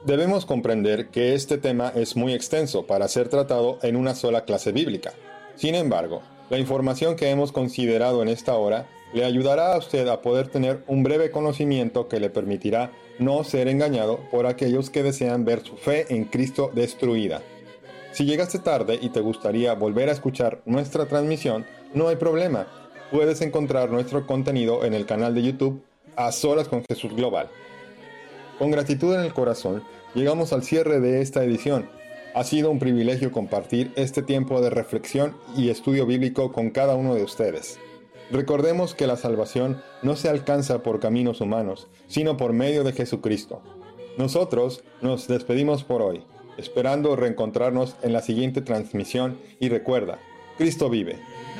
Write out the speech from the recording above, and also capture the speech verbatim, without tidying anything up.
Debemos comprender que este tema es muy extenso para ser tratado en una sola clase bíblica. Sin embargo, la información que hemos considerado en esta hora le ayudará a usted a poder tener un breve conocimiento que le permitirá no ser engañado por aquellos que desean ver su fe en Cristo destruida. Si llegaste tarde y te gustaría volver a escuchar nuestra transmisión, no hay problema. Puedes encontrar nuestro contenido en el canal de YouTube A Solas con Jesús Global. Con gratitud en el corazón, llegamos al cierre de esta edición. Ha sido un privilegio compartir este tiempo de reflexión y estudio bíblico con cada uno de ustedes. Recordemos que la salvación no se alcanza por caminos humanos, sino por medio de Jesucristo. Nosotros nos despedimos por hoy, esperando reencontrarnos en la siguiente transmisión y recuerda, Cristo vive.